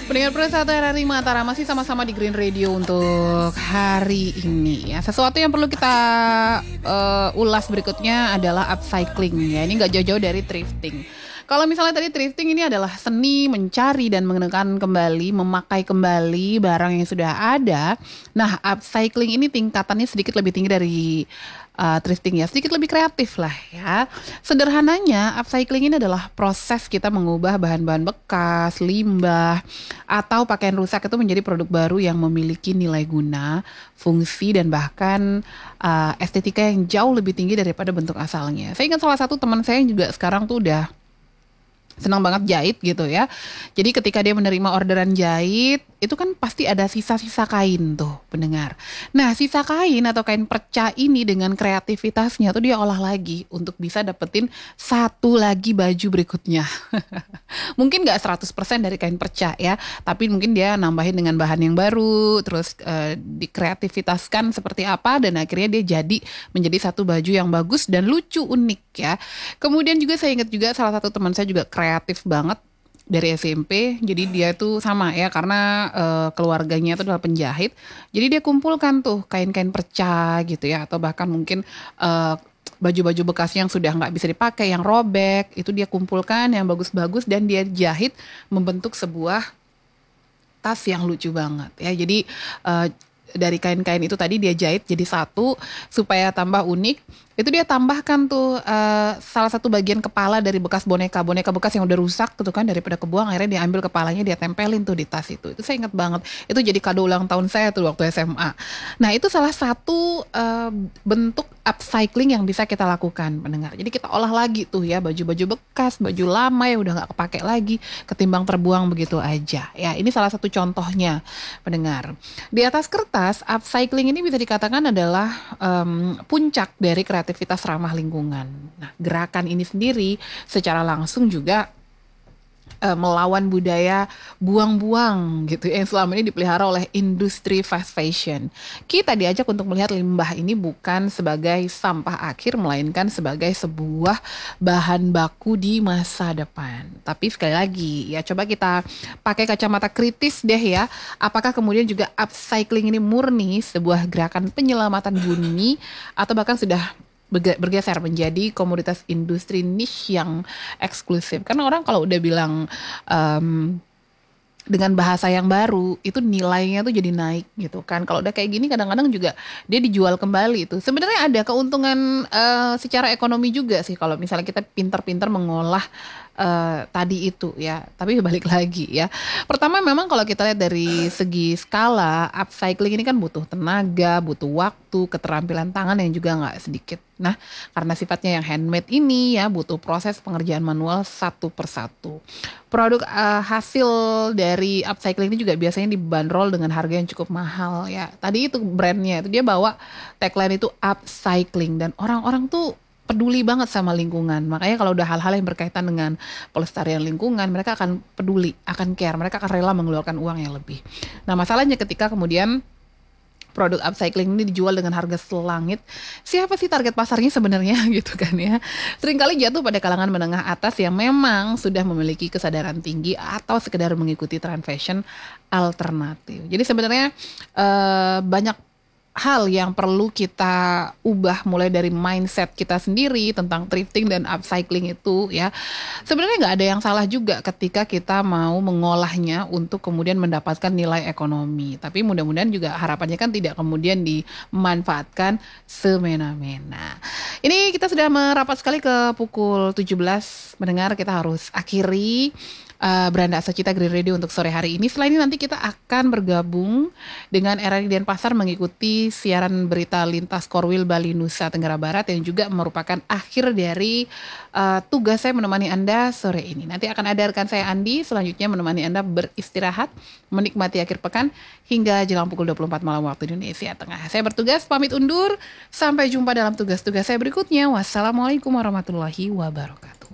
Pendengar Persatu RRI Mataram masih sama-sama di Green Radio untuk hari ini ya. Sesuatu yang perlu kita ulas berikutnya adalah upcycling ya. Ini nggak jauh-jauh dari thrifting. Kalau misalnya tadi thrifting ini adalah seni mencari dan mengenakan kembali, memakai kembali barang yang sudah ada. Nah, upcycling ini tingkatannya sedikit lebih tinggi dari thrifting ya, sedikit lebih kreatif lah ya. Sederhananya, upcycling ini adalah proses kita mengubah bahan-bahan bekas, limbah, atau pakaian rusak itu menjadi produk baru yang memiliki nilai guna, fungsi, dan bahkan estetika yang jauh lebih tinggi daripada bentuk asalnya. Saya ingat salah satu teman saya yang juga sekarang tuh udah senang banget jahit gitu ya. Jadi ketika dia menerima orderan jahit, itu kan pasti ada sisa-sisa kain tuh pendengar. Nah, sisa kain atau kain perca ini dengan kreativitasnya tuh dia olah lagi untuk bisa dapetin satu lagi baju berikutnya. Mungkin gak 100% dari kain perca ya, tapi mungkin dia nambahin dengan bahan yang baru, terus dikreativitaskan seperti apa, dan akhirnya dia jadi menjadi satu baju yang bagus dan lucu, unik ya. Kemudian juga saya ingat juga salah satu teman saya juga kreatif banget dari SMP. Jadi dia tuh sama ya, karena keluarganya itu adalah penjahit. Jadi dia kumpulkan tuh kain-kain perca gitu ya, atau bahkan mungkin baju-baju bekas yang sudah nggak bisa dipakai, yang robek, itu dia kumpulkan yang bagus-bagus dan dia jahit membentuk sebuah tas yang lucu banget ya. Jadi dari kain-kain itu tadi dia jahit jadi satu supaya tambah unik. Itu dia tambahkan tuh salah satu bagian kepala dari bekas boneka bekas yang udah rusak gitu kan, daripada kebuang, akhirnya dia ambil kepalanya, dia tempelin tuh di tas itu. Itu saya ingat banget. Itu jadi kado ulang tahun saya tuh waktu SMA. Nah, itu salah satu bentuk upcycling yang bisa kita lakukan pendengar. Jadi kita olah lagi tuh ya baju-baju bekas, baju lama yang udah nggak kepake lagi, ketimbang terbuang begitu aja. Ya, ini salah satu contohnya pendengar. Di atas kertas, upcycling ini bisa dikatakan adalah puncak dari kreativitas ramah lingkungan. Nah, gerakan ini sendiri secara langsung juga melawan budaya buang-buang gitu yang selama ini dipelihara oleh industri fast fashion. Kita diajak untuk melihat limbah ini bukan sebagai sampah akhir, melainkan sebagai sebuah bahan baku di masa depan. Tapi sekali lagi ya, coba kita pakai kacamata kritis deh ya. Apakah kemudian juga upcycling ini murni sebuah gerakan penyelamatan bumi, atau bahkan sudah bergeser menjadi komoditas industri niche yang eksklusif? Karena orang kalau udah bilang dengan bahasa yang baru, itu nilainya tuh jadi naik gitu kan. Kalau udah kayak gini kadang-kadang juga dia dijual kembali itu. Sebenarnya ada keuntungan secara ekonomi juga sih kalau misalnya kita pintar-pintar mengolah tadi itu ya. Tapi balik lagi ya. Pertama memang kalau kita lihat dari segi skala, upcycling ini kan butuh tenaga, butuh waktu, keterampilan tangan yang juga nggak sedikit. Nah, karena sifatnya yang handmade ini ya, butuh proses pengerjaan manual satu persatu. Produk hasil dari upcycling ini juga biasanya dibanderol dengan harga yang cukup mahal ya. Tadi itu brandnya itu dia bawa tagline itu upcycling, dan orang-orang tuh peduli banget sama lingkungan. Makanya kalau udah hal-hal yang berkaitan dengan pelestarian lingkungan, mereka akan peduli, akan care, mereka akan rela mengeluarkan uang yang lebih. Nah, masalahnya ketika kemudian produk upcycling ini dijual dengan harga selangit, siapa sih target pasarnya sebenarnya gitu kan ya. Seringkali jatuh pada kalangan menengah atas yang memang sudah memiliki kesadaran tinggi atau sekedar mengikuti tren fashion alternatif. Jadi sebenarnya banyak hal yang perlu kita ubah, mulai dari mindset kita sendiri tentang thrifting dan upcycling itu ya. Sebenarnya nggak ada yang salah juga ketika kita mau mengolahnya untuk kemudian mendapatkan nilai ekonomi. Tapi mudah-mudahan juga harapannya kan tidak kemudian dimanfaatkan semena-mena. Ini kita sudah merapat sekali ke pukul 17. Mendengar, kita harus akhiri Beranda Asacita Green Radio untuk sore hari ini. Selain ini nanti kita akan bergabung dengan RRI Denpasar mengikuti siaran berita lintas Korwil Bali Nusa Tenggara Barat, yang juga merupakan akhir dari tugas saya menemani Anda sore ini. Nanti akan ada rekan saya Andi selanjutnya menemani Anda beristirahat, menikmati akhir pekan hingga jelang pukul 24 malam waktu Indonesia Tengah. Saya bertugas pamit undur, sampai jumpa dalam tugas-tugas saya berikutnya. Wassalamualaikum warahmatullahi wabarakatuh.